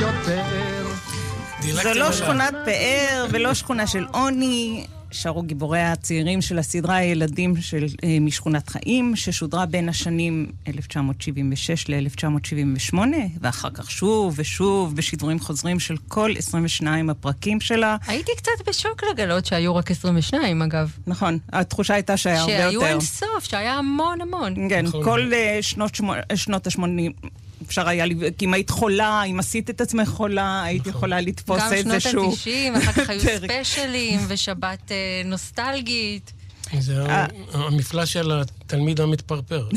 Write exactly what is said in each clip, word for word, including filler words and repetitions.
יותר. זו לא שכונת פאר ולא שכונה של עוני. שרו גיבורי הצעירים של הסדרה הילדים של משכונת חיים, ששודרה בין השנים אלף תשע מאות שבעים ושש ל-אלף תשע מאות שבעים ושמונה, ואחר כך שוב ושוב בשידורים חוזרים של כל עשרים ושניים הפרקים שלה. הייתי קצת בשוק לגלות שהיו רק עשרים ושניים, אגב. נכון, התחושה הייתה שהיה הרבה יותר. שהיו אין סוף, שהיה המון המון. כן, כל שנות ה-שמונים... אפשר היה, כי אם היית חולה, אם עשית את עצמך חולה, היית יכולה לתפוס איזשהו... גם שנות ה-תשעים, אחר כך היו ספיישלים ושבת נוסטלגית. זה המפלא של התלמיד המתפרפר.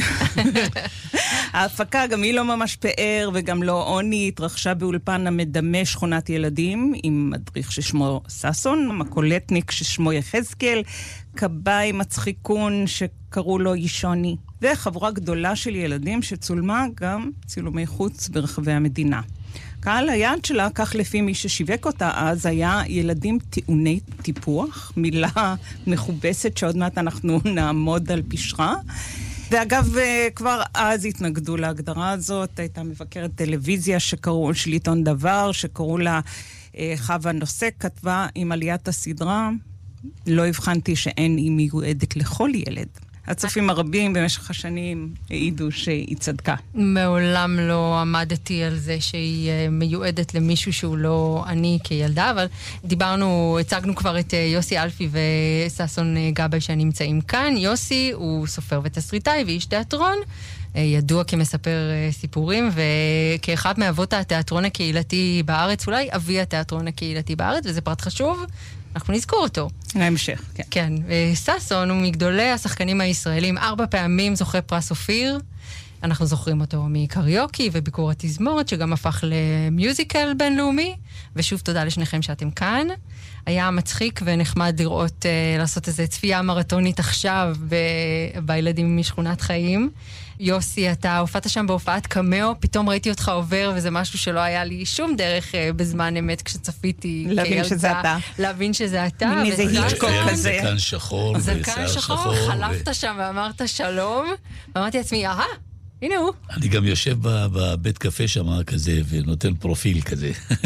ההפקה גם היא לא ממש פאר וגם לא עוני, התרחשה באולפן המדמה שכונת ילדים, עם מדריך ששמו ססון, מקולטניק ששמו יחזקאל, קבאי מצחיקון שקראו לו ישוני, וחבורה גדולה של ילדים שצולמה גם צילומי חוץ ברחבי המדינה. קהל היעד שלה, כך לפי מי ששיווק אותה אז, היה ילדים טעוני טיפוח, מילה מכובסת שעוד מעט אנחנו נעמוד על פשרה. ואגב, כבר אז התנגדו להגדרה הזאת, הייתה מבקרת טלוויזיה שקראו, של עיתון דבר, שקראו לה חווה נוסק, כתבה עם עליית הסדרה, לא הבחנתי שאין היא מיועדת לכל ילד. הצופים הרבים במשך השנים העידו שהיא צדקה. מעולם לא עמדתי על זה שהיא מיועדת למישהו שהוא לא אני כילדה, אבל דיברנו, הצגנו כבר את יוסי אלפי וססון גבאי שנמצאים כאן. יוסי הוא סופר ותסריטאי ואיש תיאטרון, ידוע כמספר סיפורים, וכאחד מאבות התיאטרון הקהילתי בארץ, אולי אבי התיאטרון הקהילתי בארץ, וזה פרט חשוב, אנחנו נזכור אותו. להמשך, כן. כן, ססון הוא מגדולי השחקנים הישראלים, ארבע פעמים זוכה פרס אופיר. אנחנו זוכרים אותו מקריוקי וביקור התזמורת, שגם הפך למיוזיקל בינלאומי. ושוב תודה לשניכם שאתם כאן. היה מצחיק ונחמד לראות, לעשות איזו צפייה מרתונית עכשיו ב- בילדים משכונת חיים. יוסי, אתה הופעת שם בהופעת קמאו, פתאום ראיתי אותך עובר, וזה משהו שלא היה לי שום דרך בזמן אמת כשצפיתי להבין שזה אתה. להבין שזה אתה. מאיזה היצ'קוק כזה. זקן שחור, זקן שחור, חלפת שם ואמרת שלום, ואמרתי לעצמי, אהה, הנה הוא. אני גם יושב בבית קפה שם כזה, ונותן פרופיל כזה.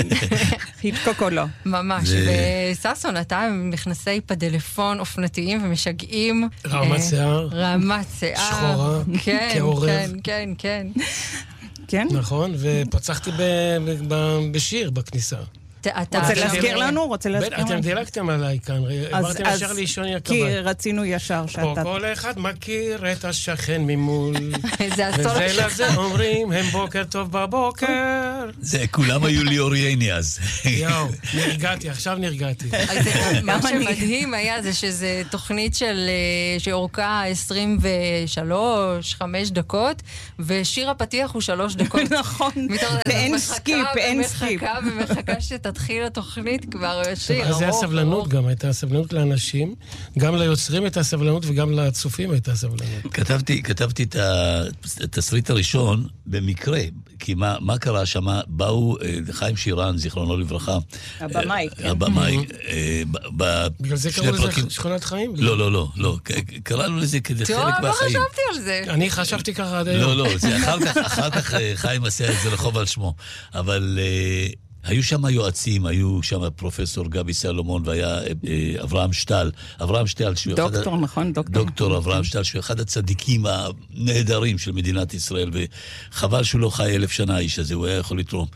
היצ'קוק או לא? ממש, וססון, אתה עם מכנסי פדלפון אופנתיים ומשגעים. רמת שיער. רמת שיער. שחורה. כן, כעורב. כן, כן, כן. כן? נכון, ופצחתי בשיר בכניסה. רוצה להזכיר לנו? רוצה להזכיר לנו? אתם דילגתם עליי כאן, עברתם ישר לישוני הקב"ט. כי רצינו ישר שאתה... פה כל אחד מכיר את השכן ממול. זה הסולו וזה שלך. לזה אומרים, הם בוקר טוב בבוקר. זה, כולם היו ליאור ייני אז. יואו, נרגעתי, עכשיו נרגעתי. מה שמדהים היה זה שזה תוכנית של שאורכה עשרים ושלוש, חמש דקות, ושיר הפתיח הוא שלוש דקות. נכון, ואין סקיפ, אין סקיפ. ומחכה ומחכה שתתחיל התוכנית כבר שיר ארוך. אז זה הסבלנות גם, הייתה הסבלנות לאנשים, גם ליוצרים הייתה הסבלנות וגם לצופים הייתה הסבלנות. כתבתי, כתבתי את התסריט הראשון במקרה, כי מה, מה קרה שם? באו חיים שירן, זיכרונו לברכה. הבמאי, כן. הבמאי. בגלל זה קראו לזה שכונת חיים? לא, לא, לא, לא. קראנו לזה כדי חלק מהחיים. טוב, לא חשבתי על זה. אני חשבתי ככה עד היום. לא, לא, זה אחר כך, אחר כך חיים עשה את זה לחוב על שמו. אבל... היו שם יועצים, היו שם פרופסור גבי סלומון, והיה אברהם שטל. אברהם שטל, דוקטור, אחד, נכון, דוקטור. דוקטור אברהם שטל, שהוא אחד הצדיקים הנהדרים של מדינת ישראל, וחבל שהוא לא חי אלף שנה האיש הזה, הוא היה יכול לתרום.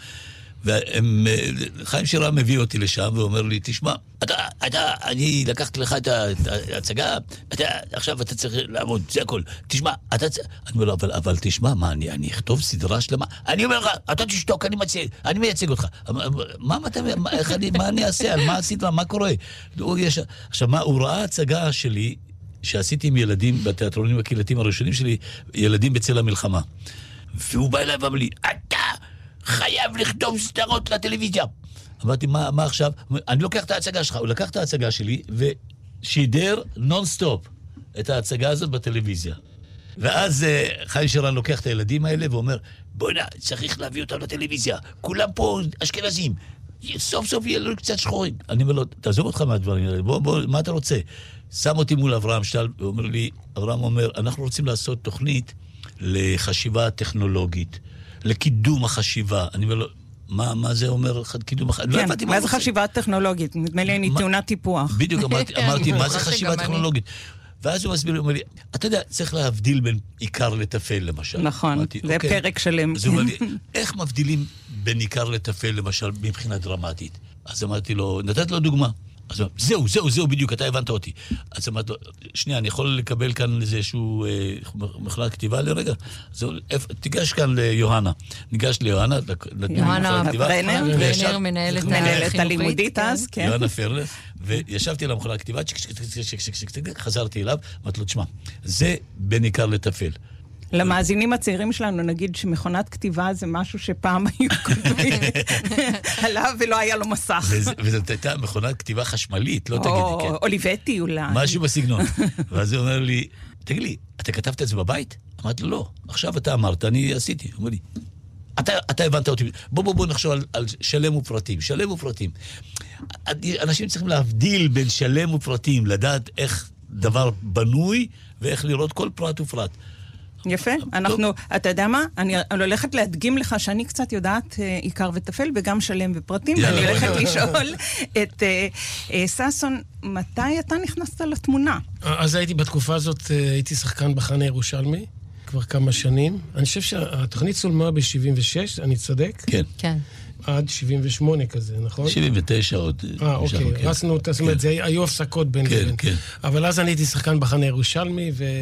וחיים שירן מביא אותי לשם ואומר לי, תשמע, אתה, אתה, אני לקחתי לך את ההצגה, אתה, עכשיו אתה צריך לעמוד, זה הכל. תשמע, אתה צריך... אני אומר לו, אבל, אבל תשמע, מה, אני, אני אכתוב סדרה שלמה? אני אומר לך, אתה תשתוק, אני מציג, אני מייצג אותך. מה, מה, מה, איך אני, מה אני אעשה? על מה הסדרה? מה קורה? יש... עכשיו, מה, הוא ראה הצגה שלי, שעשיתי עם ילדים בתיאטרונים הקהילתיים הראשונים שלי, ילדים בצל המלחמה. והוא בא אליי ואמר לי, אתה חייב לכתוב סדרות לטלוויזיה. אמרתי, מה, מה עכשיו? אני לוקח את ההצגה שלך. הוא לקח את ההצגה שלי ושידר נון-סטופ את ההצגה הזאת בטלוויזיה. ואז חיים שירן לוקח את הילדים האלה ואומר, בוא נה, צריך להביא אותם לטלוויזיה. כולם פה אשכנזים. סוף סוף יהיה לנו קצת שחורים. אני אומר לו, תעזוב אותך מהדברים האלה. בוא, בוא, מה אתה רוצה? שם אותי מול אברהם שטל ואומר לי, אברהם אומר, אנחנו רוצים לעשות תוכנית לחשיבה טכנולוגית, לקידום החשיבה. אני אומר לו, מה, מה זה אומר, כאילו, כן, לא הבנתי מה זה חשיבה טכנולוגית? נדמה לי, אני טעונה טיפוח. בדיוק, אמרתי, אמרתי, מה זה חשיבה טכנולוגית? ואז הוא מסביר, הוא אומר לי, אתה יודע, צריך להבדיל בין עיקר לטפל, למשל. נכון, אמרתי, זה אוקיי. פרק שלם. אז הוא אומר לי, איך מבדילים בין עיקר לטפל, למשל, מבחינה דרמטית? אז אמרתי לו, נתת לו דוגמה. אז זהו, זהו, זהו, בדיוק, אתה הבנת אותי. אז אמרתי לו, שנייה, אני יכול לקבל כאן איזשהו אה, מכלת כתיבה לרגע? אז תיגש כאן ליוהנה. ניגש ליוהנה, יוהנה ברנר, ברנר מנהלת מנהלת הלימודית אז, כן. יוהנה פרנר, וישבתי על המכלת כתיבה, חזרתי אליו, אמרתי לו, תשמע, זה בין עיקר לטפל. למאזינים הצעירים שלנו נגיד שמכונת כתיבה זה משהו שפעם היו כותבים עליו ולא היה לו מסך. וזאת הייתה מכונת כתיבה חשמלית, לא תגידי, כן. או אוליבטי אולי. משהו בסגנון. ואז הוא אומר לי, תגיד לי, אתה כתבת את זה בבית? אמרתי לו, לא. עכשיו אתה אמרת, אני עשיתי. הוא אומר לי, אתה הבנת אותי. בוא בוא בוא נחשוב על שלם ופרטים. שלם ופרטים. אנשים צריכים להבדיל בין שלם ופרטים, לדעת איך דבר בנוי ואיך לראות כל פרט ופרט. יפה, אנחנו, אתה יודע מה? אני הולכת להדגים לך שאני קצת יודעת עיקר וטפל וגם שלם ופרטים, ואני הולכת לשאול את ששון, מתי אתה נכנסת לתמונה? אז הייתי בתקופה הזאת, הייתי שחקן בחנה ירושלמי, כבר כמה שנים. אני חושב שהתוכנית צולמה ב-שבעים ושש, אני צודק? כן. כן. עד שבעים ושמונה כזה, נכון? שבעים ותשע עוד. אה, אוקיי. רסנו, זאת אומרת, היו הפסקות בין כן, כן. אבל אז אני הייתי שחקן בחנה ירושלמי, ו...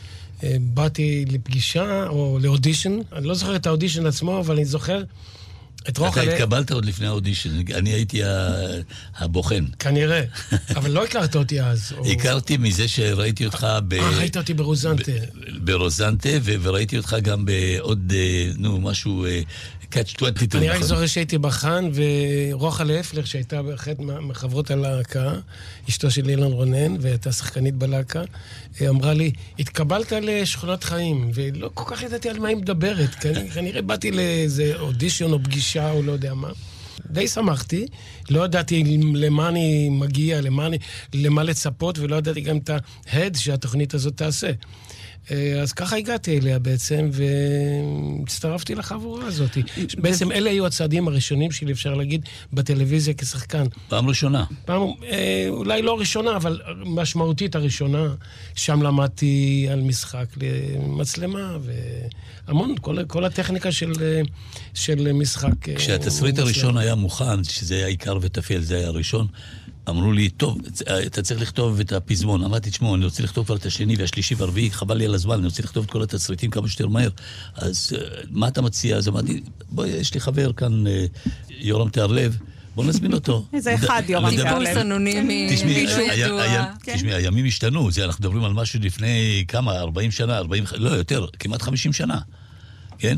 באתי לפגישה או לאודישן, אני לא זוכר את האודישן עצמו, אבל אני זוכר את רוחלה... אתה התקבלת עוד לפני האודישן, אני הייתי הבוחן. כנראה, אבל לא הכרת אותי אז. הכרתי מזה שראיתי אותך ב... אה, ראית אותי ברוזנטה. ברוזנטה, וראיתי אותך גם בעוד, נו, משהו... קאץ' עשרים ושתיים. אני רק זוכר שהייתי בחן, ורוחלה אפלר, שהייתה באחת מחברות הלהקה, אשתו של אילן רונן, והייתה שחקנית בלהקה, אמרה לי, התקבלת לשכונת חיים, ולא כל כך ידעתי על מה היא מדברת, כנראה באתי לאיזה אודישן או פגישה או לא יודע מה. די שמחתי, לא ידעתי למה אני מגיע, למה, אני, למה לצפות, ולא ידעתי גם את ההד שהתוכנית הזאת תעשה. אז ככה הגעתי אליה בעצם, והצטרפתי לחבורה הזאת. בעצם אלה היו הצעדים הראשונים שלי, אפשר להגיד, בטלוויזיה כשחקן. פעם ראשונה. פעם, אולי לא ראשונה, אבל משמעותית הראשונה. שם למדתי על משחק למצלמה, והמון, כל, כל הטכניקה של, של משחק. כשהתסריט הראשון היה מוכן, שזה היה עיקר וטפל, זה היה הראשון, אמרו לי, טוב, אתה צריך לכתוב את הפזמון. אמרתי, תשמעו, אני רוצה לכתוב כבר את השני והשלישי והרביעי, חבל לי על הזמן, אני רוצה לכתוב את כל התסריטים כמה שיותר מהר. אז מה אתה מציע? אז אמרתי, בואי, יש לי חבר כאן, יורם תיארלב, בוא נזמין אותו. איזה אחד, יורם תיארלב. טיפוס אנונימי, מישהו ידוע. תשמעי, הימים השתנו, אנחנו מדברים על משהו לפני כמה, ארבעים שנה, ארבעים, לא יותר, כמעט חמישים שנה. כן?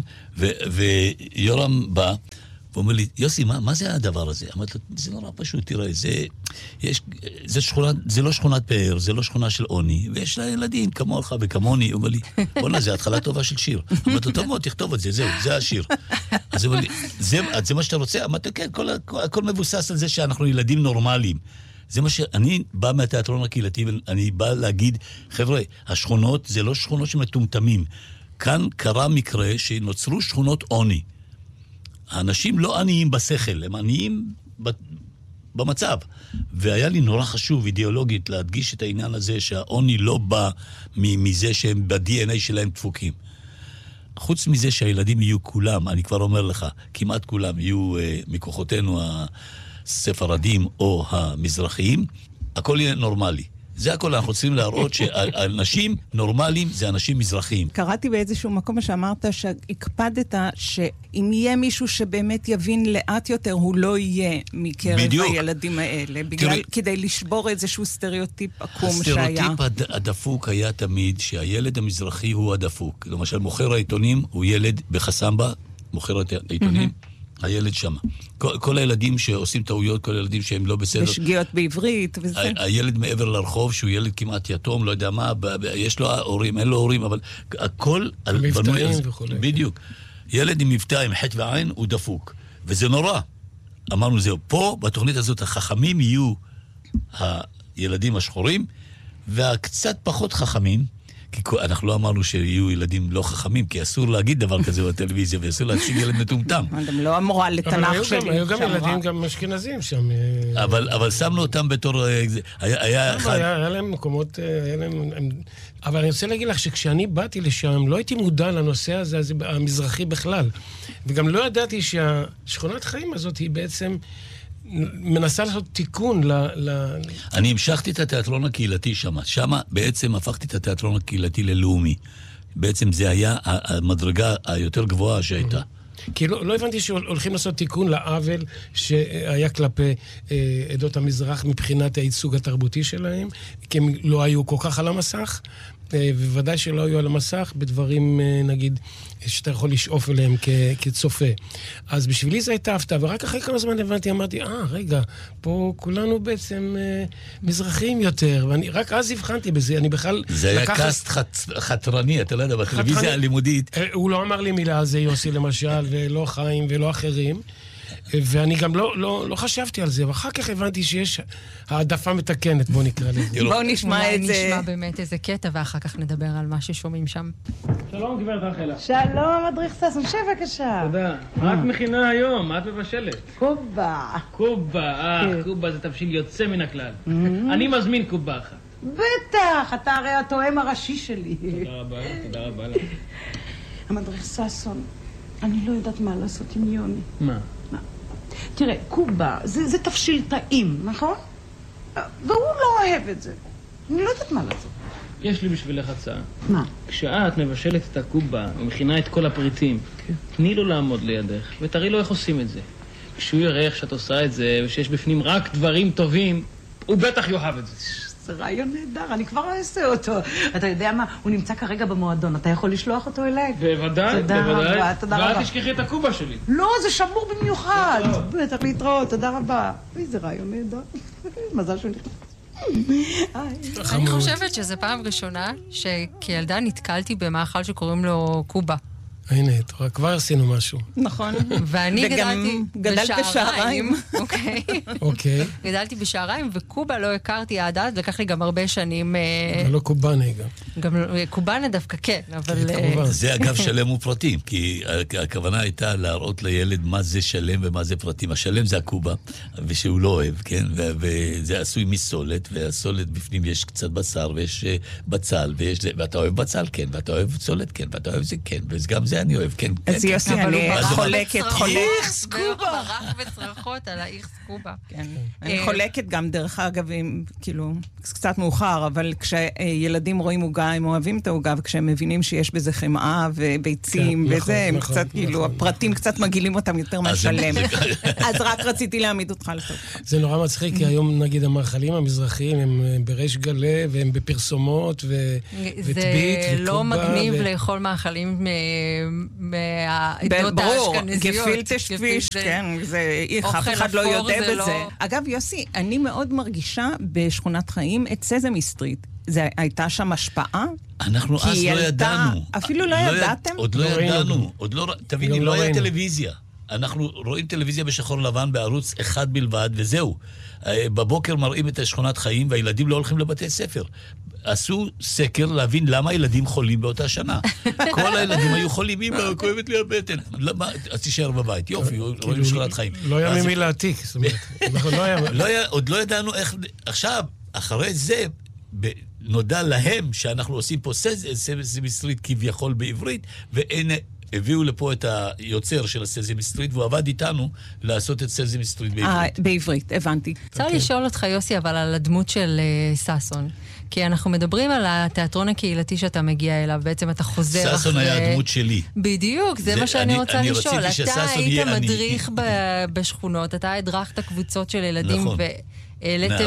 ויורם בא, הוא אומר לי, יוסי, מה, מה זה הדבר הזה? אמרתי לו, זה נורא פשוט, תראה, זה, יש, זה, שכונה, זה לא שכונת פאר, זה לא שכונה של עוני, ויש לה ילדים כמוך וכמוני. הוא אומר לי, בוא'נה, זה התחלה טובה של שיר. אמרתי לו, טוב מאוד, תכתוב את זה, זהו, זה השיר. אז הוא אומר לי, זה, זה מה שאתה רוצה? אמרתי לו, כן, כל, כל, הכל מבוסס על זה שאנחנו ילדים נורמליים. זה מה שאני בא מהתיאטרון הקהילתי, אני בא להגיד, חבר'ה, השכונות זה לא שכונות שמטומטמים. כאן קרה מקרה שנוצרו שכונות עוני. האנשים לא עניים בשכל, הם עניים במצב. והיה לי נורא חשוב אידיאולוגית להדגיש את העניין הזה שהעוני לא בא מזה שהם ב-די אן איי שלהם דפוקים. חוץ מזה שהילדים יהיו כולם, אני כבר אומר לך, כמעט כולם יהיו uh, מכוחותינו הספרדים או המזרחיים, הכל יהיה נורמלי. זה הכל, אנחנו צריכים להראות שאנשים נורמליים זה אנשים מזרחיים. קראתי באיזשהו מקום שאמרת שהקפדת שאם יהיה מישהו שבאמת יבין לאט יותר, הוא לא יהיה מקרב בדיוק. הילדים האלה, בגלל, תראי, כדי לשבור איזשהו סטריאוטיפ עקום שהיה. הסטריאוטיפ הדפוק היה תמיד שהילד המזרחי הוא הדפוק. למשל, מוכר העיתונים הוא ילד בחסמבה, מוכר העיתונים, mm-hmm. הילד שם. כל, כל הילדים שעושים טעויות, כל הילדים שהם לא בסדר. ושגיאות בעברית וזה. ה- הילד מעבר לרחוב, שהוא ילד כמעט יתום, לא יודע מה, ב- ב- יש לו הורים, אין לו הורים, אבל הכל... מבטאים וכו'. בדיוק. ילד עם מבטא, עם חטא ועין, הוא דפוק. וזה נורא. אמרנו זהו, פה, בתוכנית הזאת, החכמים יהיו הילדים השחורים, והקצת פחות חכמים, כי אנחנו לא אמרנו שיהיו ילדים לא חכמים, כי אסור להגיד דבר כזה בטלוויזיה, ואסור להציג ילד מטומטם. גם לא אמורה לתנ"ך שלי. היו גם ילדים, גם אשכנזים שם. אבל שמנו אותם בתור... היה להם מקומות... אבל אני רוצה להגיד לך שכשאני באתי לשם, לא הייתי מודע לנושא הזה, המזרחי בכלל. וגם לא ידעתי שהשכונת חיים הזאת היא בעצם... מנסה לעשות תיקון ל... ל... אני המשכתי את התיאטרון הקהילתי שם. שם בעצם הפכתי את התיאטרון הקהילתי ללאומי. בעצם זה היה המדרגה היותר גבוהה שהייתה. כי לא, לא הבנתי שהולכים לעשות תיקון לעוול שהיה כלפי אה, עדות המזרח מבחינת הייצוג התרבותי שלהם, כי הם לא היו כל כך על המסך, אה, ובוודאי שלא היו על המסך בדברים, אה, נגיד, שאתה יכול לשאוף אליהם כ- כצופה. אז בשבילי זה הייתה הפתעה, ורק אחרי כמה זמן הבנתי, אמרתי, אה, רגע, פה כולנו בעצם אה, מזרחים יותר, ואני רק אז הבחנתי בזה, אני בכלל... זה היה לקח... קאסט חט... חתרני, אתה לא יודע, בטלוויזיה חתרני... הלימודית. אה, הוא לא אמר לי מילה על זה, יוסי למשל, ולא חיים ולא אחרים, ואני גם לא, לא, לא חשבתי על זה, ואחר כך הבנתי שיש העדפה מתקנת, בוא נקרא לזה. בואו נשמע את זה. אולי נשמע באמת איזה קטע, ואחר כך נדבר על מה ששומעים שם. שלום, גברת רחלה. שלום, מדריך ששון, שב בבקשה. תודה. מה את מכינה היום? מה את מבשלת? קובה. קובה, אה, קובה זה תבשיל יוצא מן הכלל. אני מזמין קובה אחת. בטח, אתה הרי התואם הראשי שלי. תודה רבה, תודה רבה לך. המדריך ששון, אני לא יודעת מה לעשות עם יוני. מה? תראה, קובה, זה, זה תבשיל טעים, נכון? והוא לא אוהב את זה. אני לא יודעת מה לעשות. יש לי בשבילך הצעה. מה? כשאת מבשלת את הקובה ומכינה את כל הפריטים, תני לו לעמוד לידך ותראי לו איך עושים את זה. כשהוא יראה איך שאת עושה את זה ושיש בפנים רק דברים טובים, הוא בטח יאהב את זה. זה רעיון נהדר, אני כבר אעשה אותו. אתה יודע מה? הוא נמצא כרגע במועדון, אתה יכול לשלוח אותו אליי? בוודאי, תודה בוודאי. רבה, תודה רבה. ואל תשכחי את הקובה שלי. לא, זה שמור במיוחד. בטח להתראות, תודה רבה. איזה רעיון נהדר. מזל שהוא נכנס. אני חושבת שזו פעם ראשונה שכילדה נתקלתי במאכל שקוראים לו קובה. הנה, כבר עשינו משהו. נכון. ואני וגם גדלתי גדלת בשעריים. אוקיי. אוקיי. גדלתי בשעריים, וקובה לא הכרתי עד אז, לקח לי גם הרבה שנים... לא קובאנה גם. גם קובאנה דווקא כן, אבל... זה אגב שלם ופרטים, כי הכוונה הייתה להראות לילד מה זה שלם ומה זה פרטים. השלם זה הקובה, ושהוא לא אוהב, כן? וזה עשוי מסולת, והסולת בפנים יש קצת בשר, ויש בצל, ואתה אוהב בצל, כן, ואתה אוהב סולת, כן, ואתה אוהב זה, כן, וגם זה אני אוהב, כן, כן. אז יוסי, אני חולקת, חולקת. איכס קובה! ברח בצרחות על האיכס קובה. אני חולקת גם, דרך אגב, כאילו, קצת מאוחר, אבל כשילדים רואים עוגה, הם אוהבים את העוגה, וכשהם מבינים שיש בזה חמאה וביצים וזה, הם קצת, כאילו, הפרטים קצת מגילים אותם יותר מהשלם. אז רק רציתי להעמיד אותך לטוב. זה נורא מצחיק, כי היום, נגיד, המאכלים המזרחיים הם בריש גלי, והם בפרסומות, וטבית, וקובה. זה לא מגניב לאכול מאכלים מהעדות האשכנזיות. ברור, גפילטה שפיש, כן, אף אחד לא יודע בזה. אגב, יוסי, אני מאוד מרגישה בשכונת חיים את סזמי סטריט. זה הייתה שם השפעה? אנחנו אז לא ידענו. אפילו לא ידעתם? עוד לא ידענו. תביני, לא היה טלוויזיה. אנחנו רואים טלוויזיה בשחור לבן בערוץ אחד בלבד, וזהו. בבוקר מראים את שכונת חיים, והילדים לא הולכים לבתי ספר. עשו סקר להבין למה הילדים חולים באותה שנה. כל הילדים היו חולים, אמא, כואבת לי הבטן. אז תישאר בבית, יופי, רואים שכונת חיים. לא היה ממי להעתיק, זאת אומרת. עוד לא ידענו איך... עכשיו, אחרי זה, נודע להם שאנחנו עושים פה סזמי סטריט כביכול בעברית, והנה... הביאו לפה את היוצר של הסזמי סטריט, והוא עבד איתנו לעשות את סזמי סטריט בעברית. בעברית, הבנתי. צריך לשאול אותך, יוסי, אבל על הדמות של ששון. כי אנחנו מדברים על התיאטרון הקהילתי שאתה מגיע אליו, בעצם אתה חוזר אחרי... ששון היה הדמות שלי. בדיוק, זה מה שאני רוצה לשאול. אתה היית מדריך בשכונות, אתה הדרכת קבוצות של ילדים, ו... העליתם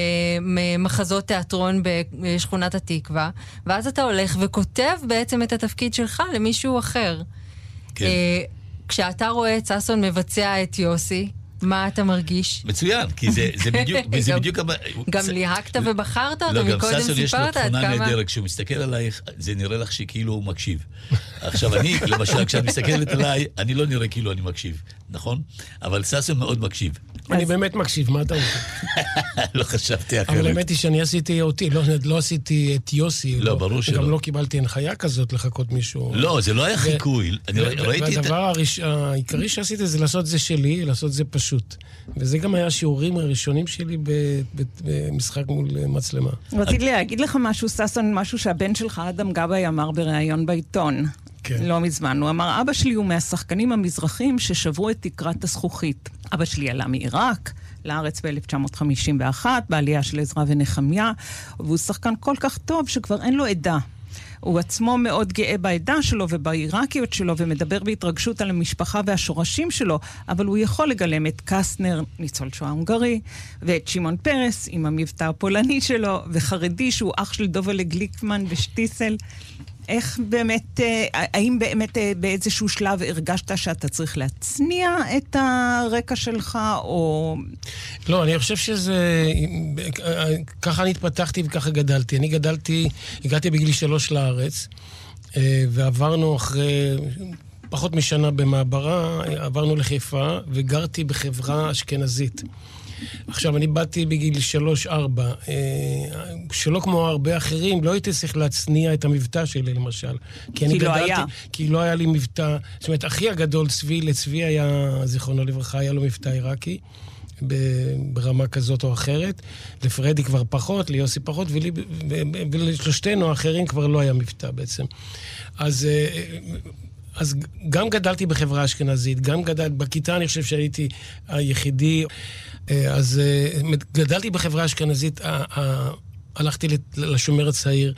מחזות תיאטרון בשכונת התקווה, ואז אתה הולך וכותב בעצם את התפקיד שלך למישהו אחר. כן. כשאתה רואה את ששון מבצע את יוסי, מה אתה מרגיש? מצוין, כי זה בדיוק... גם ליהקת ובחרת אותו, מקודם סיפרת עד כמה... לא, גם ששון יש לו תכונה נהדרת, כשהוא מסתכל עלייך, זה נראה לך שכאילו הוא מקשיב. עכשיו אני, למשל, כשאת מסתכלת עליי, אני לא נראה כאילו אני מקשיב, נכון? אבל ששון מאוד מקשיב. אני באמת מקשיב, מה אתה רוצה? לא חשבתי אחרת. אבל האמת היא שאני עשיתי אותי, לא עשיתי את יוסי. לא, ברור שלא. גם לא קיבלתי הנחיה כזאת לחכות מישהו. לא, זה לא היה חיקוי. והדבר העיקרי שעשיתי זה לעשות זה שלי, לעשות זה פשוט. וזה גם היה השיעורים הראשונים שלי במשחק מול מצלמה. רציתי להגיד לך משהו, ססון, משהו שהבן שלך, אדם גבאי, אמר בריאיון בעיתון. כן. לא מזמן. הוא אמר, אבא שלי הוא מהשחקנים המזרחים ששברו את תקרת הזכוכית. אבא שלי עלה מעיראק, לארץ ב-אלף תשע מאות חמישים ואחת, בעלייה של עזרא ונחמיה, והוא שחקן כל כך טוב שכבר אין לו עדה. הוא עצמו מאוד גאה בעדה שלו ובעיראקיות שלו, ומדבר בהתרגשות על המשפחה והשורשים שלו, אבל הוא יכול לגלם את קסטנר, ניצול שואה הונגרי, ואת שמעון פרס עם המבטא הפולני שלו, וחרדי שהוא אח של דובלה גליקמן ושטיסל. איך באמת, האם באמת באיזשהו שלב הרגשת שאתה צריך להצניע את הרקע שלך, או... לא, אני חושב שזה... ככה אני התפתחתי וככה גדלתי. אני גדלתי, הגעתי בגיל שלוש לארץ, ועברנו אחרי פחות משנה במעברה, עברנו לחיפה, וגרתי בחברה אשכנזית. עכשיו, אני באתי בגיל שלוש ארבע, שלא כמו הרבה אחרים, לא הייתי צריך להצניע את המבטא שלי, למשל. כי לא גדלתי, היה. כי לא היה לי מבטא, זאת אומרת, אחי הגדול, צבי, לצבי היה, זיכרונו לברכה, היה לו מבטא עיראקי, ברמה כזאת או אחרת. לפרדי כבר פחות, ליוסי פחות, ולי, ולשלושתנו האחרים כבר לא היה מבטא בעצם. אז... אז גם גדלתי בחברה אשכנזית, גם גדלתי, בכיתה אני חושב שהייתי היחידי, אז גדלתי בחברה אשכנזית, הלכתי לשומר הצעיר,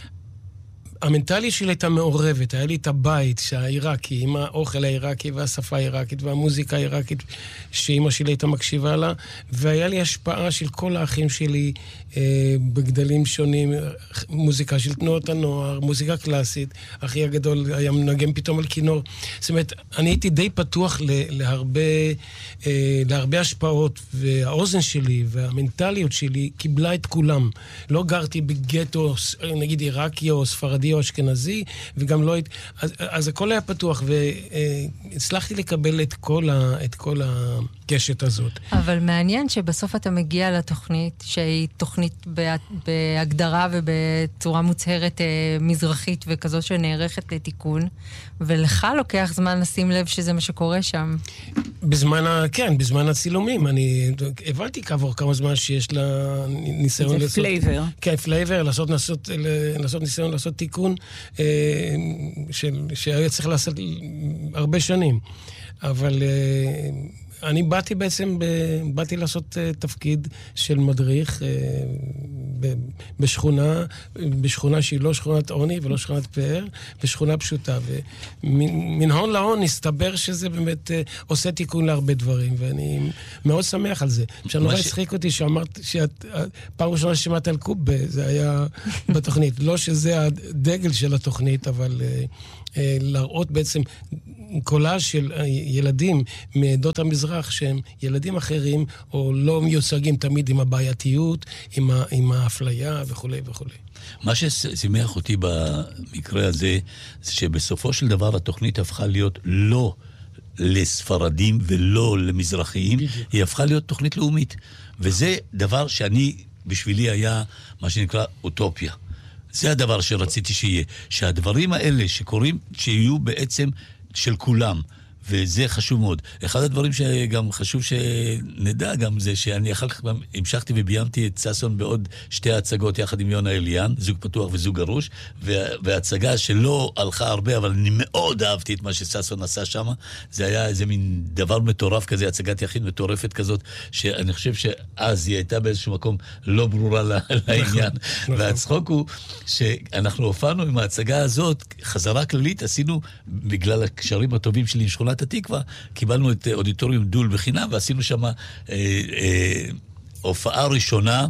המנטליות שלי הייתה מעורבת, היה לי את הבית העיראקי, עם האוכל העיראקי והשפה העיראקית והמוזיקה העיראקית שאמא שלי הייתה מקשיבה לה, והיה לי השפעה של כל האחים שלי אה, בגדלים שונים, מוזיקה של תנועות הנוער, מוזיקה קלאסית, אחי הגדול היה מנגן פתאום על כינור. זאת אומרת, אני הייתי די פתוח להרבה, אה, להרבה השפעות, והאוזן שלי והמנטליות שלי קיבלה את כולם. לא גרתי בגטו, נגיד עיראקי או ספרדי או אשכנזי, וגם לא... אז, אז הכל היה פתוח, והצלחתי לקבל את כל, ה, את כל הקשת הזאת. אבל מעניין שבסוף אתה מגיע לתוכנית, שהיא תוכנית בהגדרה ובצורה מוצהרת מזרחית, וכזו שנערכת לתיקון, ולך לוקח זמן לשים לב שזה מה שקורה שם. בזמן ה... כן, בזמן הצילומים. אני הבנתי כעבור כמה זמן שיש לה ניסיון... זה לעשות... פלייבר. כן, פלייבר, לעשות, לעשות, לעשות ניסיון, לעשות תיקון, אה, של, שהיה צריך לעשות הרבה שנים. אבל... אה, אני באתי בעצם, באתי לעשות תפקיד של מדריך בשכונה, בשכונה שהיא לא שכונת עוני ולא שכונת פאר, בשכונה פשוטה. ומן הון להון נסתבר שזה באמת עושה תיקון להרבה דברים, ואני מאוד שמח על זה. שנורא הצחיק אותי שאמרת, פעם ראשונה ששמעת על קובה, זה היה בתוכנית. לא שזה הדגל של התוכנית, אבל... להראות בעצם קולה של ילדים מעדות המזרח שהם ילדים אחרים או לא מיוצגים תמיד עם הבעייתיות, עם, ה, עם האפליה וכו' וכו'. מה ששימח אותי במקרה הזה זה שבסופו של דבר התוכנית הפכה להיות לא לספרדים ולא למזרחיים, היא הפכה להיות תוכנית לאומית. וזה דבר שאני, בשבילי היה מה שנקרא אוטופיה. זה הדבר שרציתי שיהיה, שהדברים האלה שקורים, שיהיו בעצם של כולם, וזה חשוב מאוד. אחד הדברים שגם חשוב שנדע גם זה שאני אחר כך המשכתי וביימתי את ססון בעוד שתי הצגות יחד עם יונה אליאן, זוג פתוח וזוג גרוש, והצגה שלא הלכה הרבה, אבל אני מאוד אהבתי את מה שססון עשה שם. זה היה איזה מין דבר מטורף כזה, הצגת יחיד מטורפת כזאת, שאני חושב שאז היא הייתה באיזשהו מקום לא ברורה לעניין. והצחוק הוא שאנחנו הופענו עם ההצגה הזאת, חזרה כללית עשינו, בגלל הקשרים הטובים שלי עם שכונת התקווה, קיבלנו את אודיטוריום דול בחינם, ועשינו שם אה, אה, הופעה ראשונה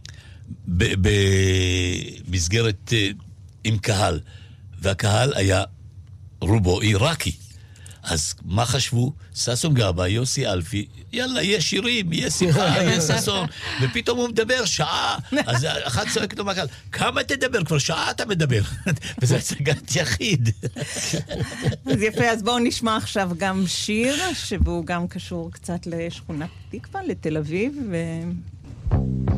במסגרת אה, עם קהל, והקהל היה רובו עיראקי. אז מה חשבו? ששון גבאי, יוסי אלפי, יאללה, יש שירים, יש שיחה, יש ששון, ופתאום הוא מדבר שעה, אז אחד צועק לו מהקהל, כמה תדבר? כבר שעה אתה מדבר. וזו הצגת יחיד. אז יפה, אז בואו נשמע עכשיו גם שיר, שהוא גם קשור קצת לשכונת תקווה, לתל אביב, ו...